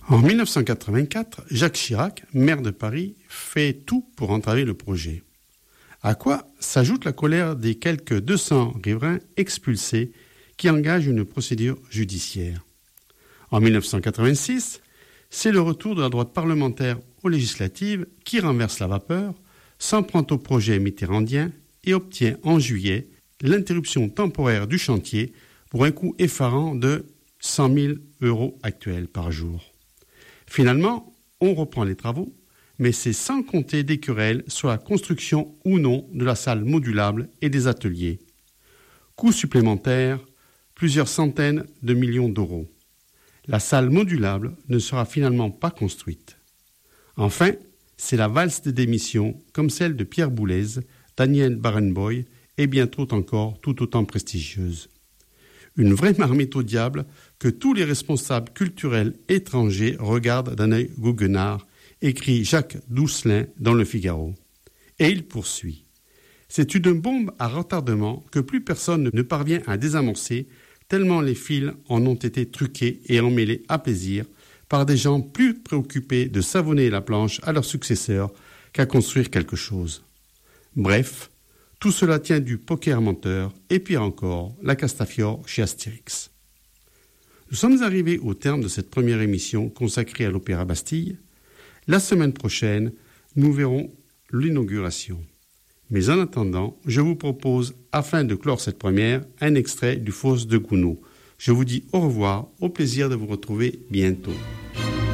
En 1984, Jacques Chirac, maire de Paris, fait tout pour entraver le projet. À quoi s'ajoute la colère des quelques 200 riverains expulsés qui engagent une procédure judiciaire. En 1986, c'est le retour de la droite parlementaire aux législatives qui renverse la vapeur, s'en prend au projet mitterrandien et obtient en juillet l'interruption temporaire du chantier pour un coût effarant de 100 000 € actuels par jour. Finalement, on reprend les travaux, mais c'est sans compter des querelles sur la construction ou non de la salle modulable et des ateliers. Coût supplémentaire, plusieurs centaines de millions d'euros. La salle modulable ne sera finalement pas construite. Enfin, c'est la valse des démissions, comme celle de Pierre Boulez, Daniel Barenboim et bientôt encore tout autant prestigieuse. Une vraie marmite au diable que tous les responsables culturels étrangers regardent d'un œil goguenard, écrit Jacques Doucelin dans Le Figaro. Et il poursuit. C'est une bombe à retardement que plus personne ne parvient à désamorcer, tellement les fils en ont été truqués et emmêlés à plaisir par des gens plus préoccupés de savonner la planche à leurs successeurs qu'à construire quelque chose. Bref, tout cela tient du poker menteur et pire encore, la Castafiore chez Astérix. Nous sommes arrivés au terme de cette première émission consacrée à l'Opéra Bastille. La semaine prochaine, nous verrons l'inauguration. Mais en attendant, je vous propose, afin de clore cette première, un extrait du Faust de Gounod. Je vous dis au revoir, au plaisir de vous retrouver bientôt.